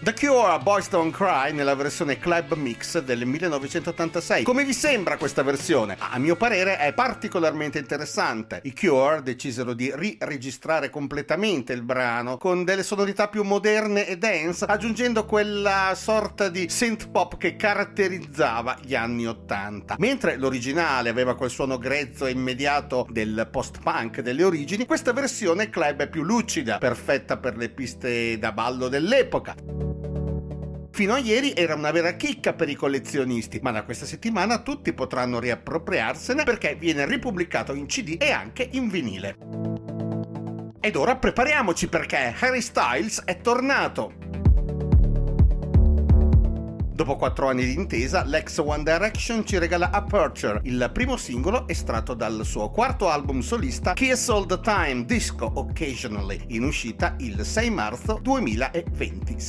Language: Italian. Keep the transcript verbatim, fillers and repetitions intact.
The Cure, Boys Don't Cry, nella versione club mix del millenovecentottantasei. Come vi sembra questa versione? A mio parere è particolarmente interessante. I Cure decisero di riregistrare completamente il brano con delle sonorità più moderne e dance, aggiungendo quella sorta di synth pop che caratterizzava gli anni ottanta. Mentre l'originale aveva quel suono grezzo e immediato del post-punk delle origini, questa versione club è più lucida, perfetta per le piste da ballo dell'epoca. Fino a ieri era una vera chicca per i collezionisti, ma da questa settimana tutti potranno riappropriarsene perché viene ripubblicato in C D e anche in vinile. Ed ora prepariamoci perché Harry Styles è tornato! Dopo quattro anni di intesa, l'ex One Direction ci regala Aperture, il primo singolo estratto dal suo quarto album solista Kiss All The Time, Disco Occasionally, in uscita il sei marzo duemilaventisei.